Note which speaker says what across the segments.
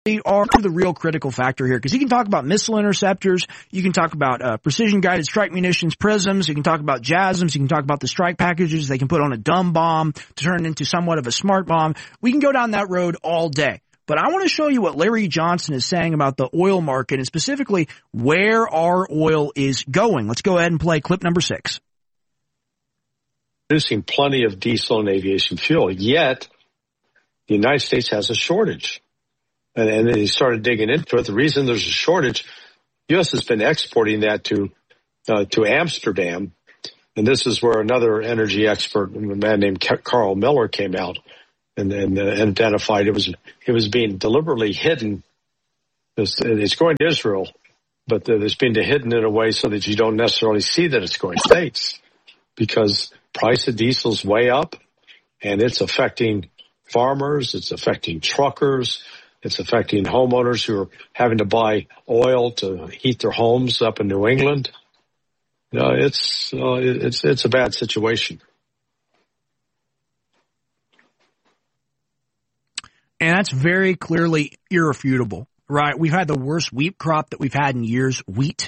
Speaker 1: are the real critical factor here, because you can talk about missile interceptors, you can talk about precision-guided strike munitions, PrSMs, you can talk about JASSMs, you can talk about the strike packages they can put on a dumb bomb to turn it into somewhat of a smart bomb. We can go down that road all day. But I want to show you what Larry Johnson is saying about the oil market and specifically where our oil is going. Let's go ahead and play clip number 6.
Speaker 2: Producing plenty of diesel and aviation fuel, yet the United States has a shortage. And then he started digging into it. The reason there's a shortage, U.S. has been exporting that to Amsterdam. And this is where another energy expert, a man named Carl Miller, came out and identified it was being deliberately hidden. It's going to Israel, but it's being hidden in a way so that you don't necessarily see that it's going to States, because price of diesel is way up, and it's affecting farmers, it's affecting truckers, it's affecting homeowners who are having to buy oil to heat their homes up in New England. It's a bad situation.
Speaker 1: And that's very clearly irrefutable, right? We've had the worst wheat crop that we've had in years.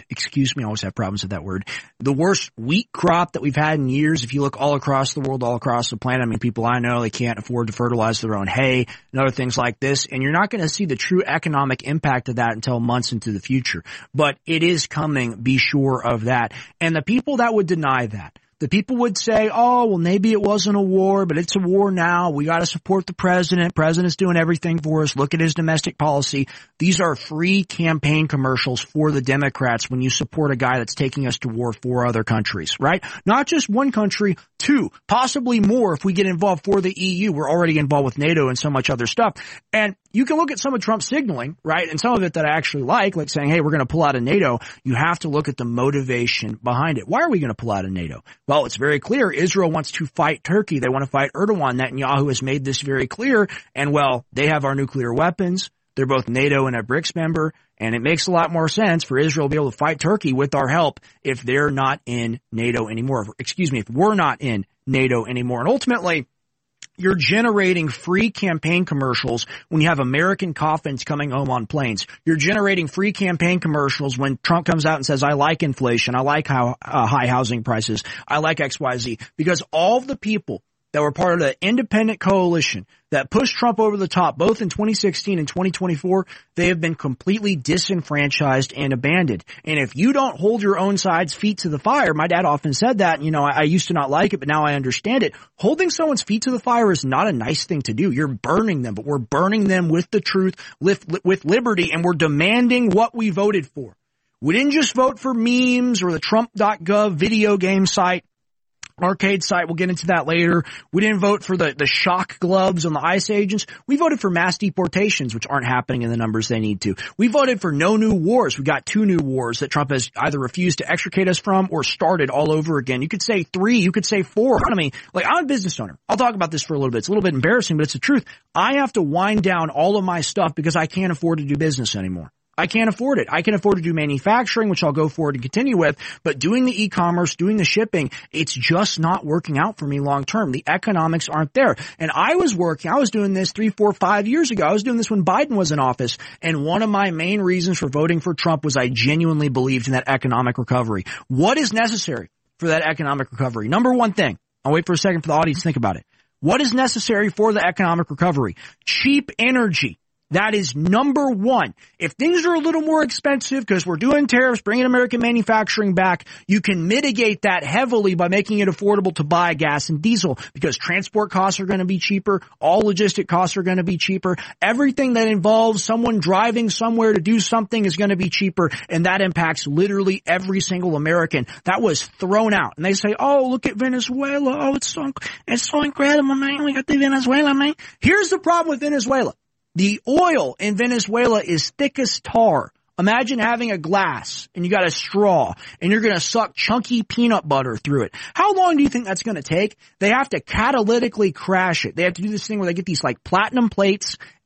Speaker 1: I always have problems with that word. The worst wheat crop that we've had in years. If you look all across the world, all across the planet, I mean, people I know, they can't afford to fertilize their own hay and other things like this. And you're not going to see the true economic impact of that until months into the future. But it is coming, be sure of that. And the people that would deny that, the people would say, oh, well, maybe it wasn't a war, but it's a war now. We got to support the president. President's doing everything for us. Look at his domestic policy. These are free campaign commercials for the Democrats when you support a guy that's taking us to war for other countries, right? Not just one country, 2, possibly more if we get involved for the EU. We're already involved with NATO and so much other stuff. And you can look at some of Trump's signaling, right? And some of it that I actually like saying, hey, we're going to pull out of NATO. You have to look at the motivation behind it. Why are we going to pull out of NATO? Well, it's very clear. Israel wants to fight Turkey. They want to fight Erdogan. Netanyahu has made this very clear. And, well, they have our nuclear weapons. They're both NATO and a BRICS member. And it makes a lot more sense for Israel to be able to fight Turkey with our help if they're not in NATO anymore. If we're not in NATO anymore. And ultimately, you're generating free campaign commercials when you have American coffins coming home on planes. You're generating free campaign commercials when Trump comes out and says, I like inflation. I like how high housing prices. I like XYZ. Because all of the people that were part of the independent coalition that pushed Trump over the top, both in 2016 and 2024, they have been completely disenfranchised and abandoned. And if you don't hold your own side's feet to the fire, my dad often said that, I used to not like it, but now I understand it. Holding someone's feet to the fire is not a nice thing to do. You're burning them, but we're burning them with the truth, with liberty, and we're demanding what we voted for. We didn't just vote for memes or the Trump.gov video game site. Arcade site, we'll get into that later. We didn't vote for the shock gloves on the ICE agents. We voted for mass deportations, which aren't happening in the numbers they need to. We voted for no new wars. We got 2 new wars that Trump has either refused to extricate us from or started all over again. You could say 3, you could say 4. I mean, I'm a business owner. I'll talk about this for a little bit. It's a little bit embarrassing, but it's the truth. I have to wind down all of my stuff because I can't afford to do business anymore. I can't afford it. I can afford to do manufacturing, which I'll go forward and continue with, but doing the e-commerce, doing the shipping, it's just not working out for me long term. The economics aren't there. And I was doing this 3, 4, 5 years ago. I was doing this when Biden was in office. And one of my main reasons for voting for Trump was I genuinely believed in that economic recovery. What is necessary for that economic recovery? Number one thing, I'll wait for a second for the audience to think about it. What is necessary for the economic recovery? Cheap energy. That is number one. If things are a little more expensive because we're doing tariffs, bringing American manufacturing back, you can mitigate that heavily by making it affordable to buy gas and diesel because transport costs are going to be cheaper. All logistic costs are going to be cheaper. Everything that involves someone driving somewhere to do something is going to be cheaper, and that impacts literally every single American. That was thrown out. And they say, oh, look at Venezuela. Oh, it's so incredible, man. We got the Venezuela, man. Here's the problem with Venezuela. The oil in Venezuela is thick as tar. Imagine having a glass and you got a straw and you're going to suck chunky peanut butter through it. How long do you think that's going to take? They have to catalytically crash it. They have to do this thing where they get these like platinum plates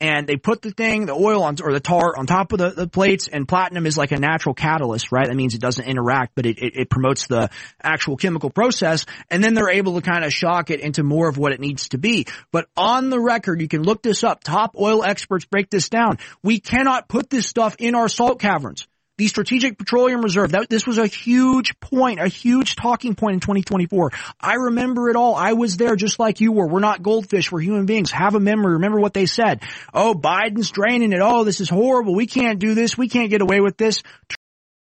Speaker 1: and they put the oil on, or the tar on top of the plates, and platinum is like a natural catalyst, right? That means it doesn't interact, but it promotes the actual chemical process, and then they're able to kind of shock it into more of what it needs to be. But on the record, you can look this up, top oil experts break this down. We cannot put this stuff in our salt caverns. The Strategic Petroleum Reserve, this was a huge point, a huge talking point in 2024. I remember it all. I was there just like you were. We're not goldfish. We're human beings. Have a memory. Remember what they said. Oh, Biden's draining it. Oh, this is horrible. We can't do this. We can't get away with this.